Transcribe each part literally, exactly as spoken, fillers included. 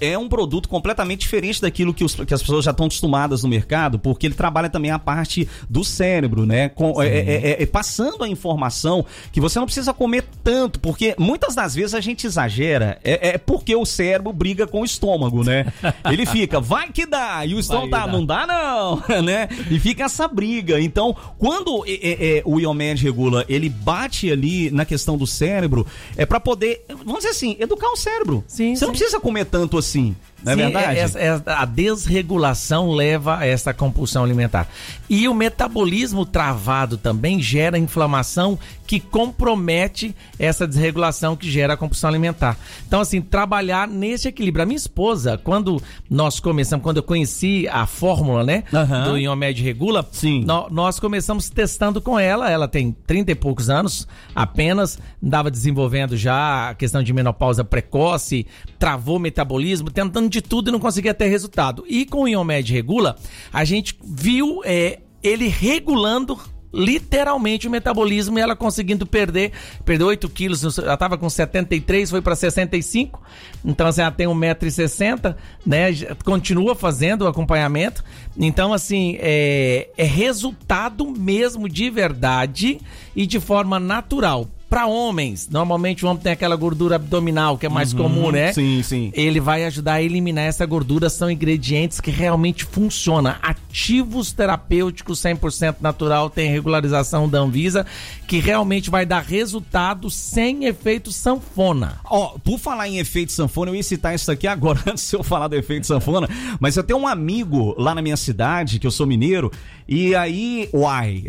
é um produto completamente diferente daquilo que, os, que as pessoas já estão acostumadas no mercado, porque ele trabalha também a parte do cérebro, né? Com, é, é, é, passando a informação que você não precisa comer tanto, porque muitas das vezes a gente exagera, é, é porque o cérebro briga com o estômago, né? Ele fica, vai que dá, e o estômago tá, não dá não, né? E fica essa briga. Então, quando é, é, o Iomed Regula, ele bate ali na questão do cérebro, é pra poder, vamos dizer assim, educar o cérebro. Sim, você sim. não precisa comer tanto assim. Não é Sim, verdade? É, é, a desregulação leva a essa compulsão alimentar. E o metabolismo travado também gera inflamação que compromete essa desregulação que gera a compulsão alimentar. Então, assim, trabalhar nesse equilíbrio. A minha esposa, quando nós começamos, quando eu conheci a fórmula, né, uhum. do Iomed Regula, Sim. No, nós começamos testando com ela. Ela tem trinta e poucos anos apenas, andava desenvolvendo já a questão de menopausa precoce, travou o metabolismo, tentando de tudo e não conseguia ter resultado. E com o Iomed Regula, a gente viu é, ele regulando literalmente o metabolismo e ela conseguindo perder, perdeu oito quilos, ela estava com setenta e três, foi para sessenta e cinco, então assim, ela tem um metro e sessenta, né, continua fazendo o acompanhamento, então assim, é, é resultado mesmo de verdade e de forma natural. Para homens, normalmente o homem tem aquela gordura abdominal que é mais uhum, comum, né? Sim, sim. Ele vai ajudar a eliminar essa gordura, são ingredientes que realmente funcionam. Ativos terapêuticos cem por cento natural, tem regularização da Anvisa, que realmente vai dar resultado sem efeito sanfona. Ó, oh, por falar em efeito sanfona, eu ia citar isso aqui agora, antes de eu falar do efeito sanfona, mas eu tenho um amigo lá na minha cidade, que eu sou mineiro, e aí, uai.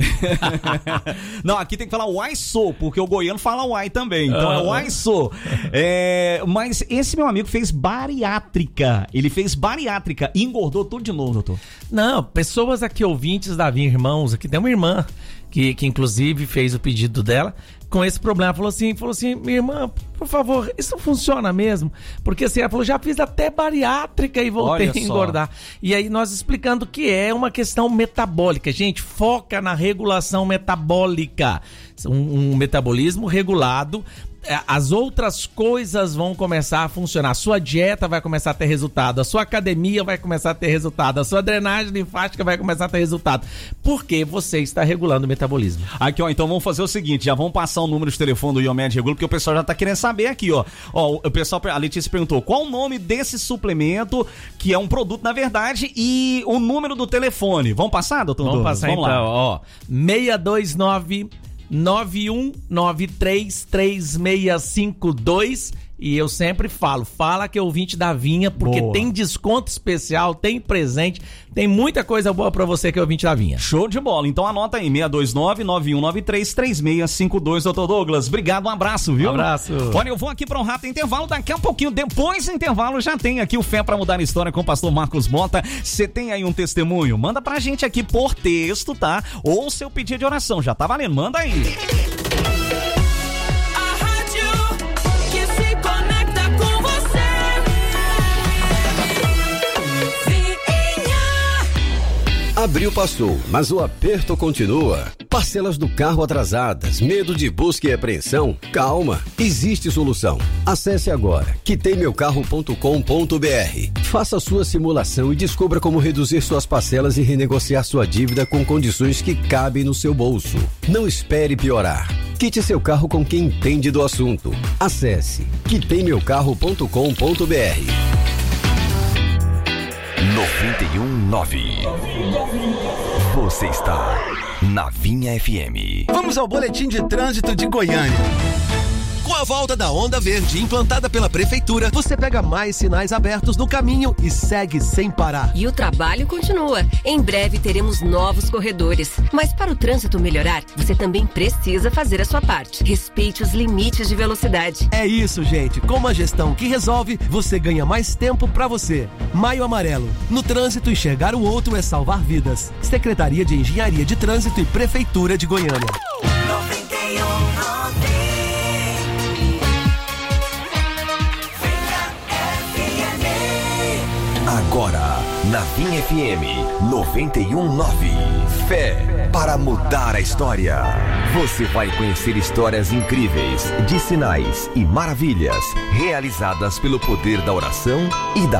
Não, aqui tem que falar uai sou, porque o goiano fala uai também, então é uai sou. É, mas esse meu amigo fez bariátrica, ele fez bariátrica e engordou tudo de novo, doutor. Não, pessoas aqui, ouvintes da Vinha, irmãos, aqui tem uma irmã que, que inclusive fez o pedido dela com esse problema, falou assim, falou assim, minha irmã, por favor, isso funciona mesmo? Porque assim, ela falou, já fiz até bariátrica e voltei a engordar. E aí nós explicando que é uma questão metabólica, gente, foca na regulação metabólica, um, um metabolismo regulado, as outras coisas vão começar a funcionar, a sua dieta vai começar a ter resultado, a sua academia vai começar a ter resultado, a sua drenagem linfática vai começar a ter resultado, porque você está regulando o metabolismo. Aqui, ó, então vamos fazer o seguinte, já vamos passar o número de telefone do Iomed Regula, porque o pessoal já tá querendo saber aqui, ó. Ó, o pessoal, a Letícia perguntou, qual o nome desse suplemento, que é um produto na verdade, e o número do telefone. Vamos passar, doutor? Vamos Douglas? passar vamos então, lá. Ó, seis dois nove nove um nove três três seis cinco dois. E eu sempre falo, fala que é ouvinte da Vinha, porque boa. Tem desconto especial, tem presente, tem muita coisa boa pra você que é ouvinte da Vinha. Show de bola, então anota aí, seis dois nove nove um nove três três seis cinco dois, doutor Douglas. Obrigado, um abraço, viu? Um abraço. Olha, eu vou aqui pra um rápido intervalo, daqui a pouquinho, depois do intervalo, já tem aqui o Fé pra Mudar a História com o pastor Marcos Mota. Você tem aí um testemunho? Manda pra gente aqui por texto, tá? Ou seu pedido de oração, já tá valendo, manda aí. Abril passou, mas o aperto continua. Parcelas do carro atrasadas, medo de busca e apreensão? Calma, existe solução. Acesse agora que tem meu carro ponto com ponto b r. Faça sua simulação e descubra como reduzir suas parcelas e renegociar sua dívida com condições que cabem no seu bolso. Não espere piorar. Quite seu carro com quem entende do assunto. Acesse que tem meu carro ponto com ponto b r. noventa e um ponto nove. Você está na Vinha F M. Vamos ao boletim de trânsito de Goiânia. Com a volta da Onda Verde implantada pela Prefeitura, você pega mais sinais abertos no caminho e segue sem parar. E o trabalho continua. Em breve teremos novos corredores. Mas para o trânsito melhorar, você também precisa fazer a sua parte. Respeite os limites de velocidade. É isso, gente. Com uma gestão que resolve, você ganha mais tempo pra você. Maio Amarelo. No trânsito, enxergar o outro é salvar vidas. Secretaria de Engenharia de Trânsito e Prefeitura de Goiânia. noventa e um ponto nove. Agora, na Vinha F M noventa e um ponto nove. Fé para mudar a história. Você vai conhecer histórias incríveis de sinais e maravilhas realizadas pelo poder da oração e da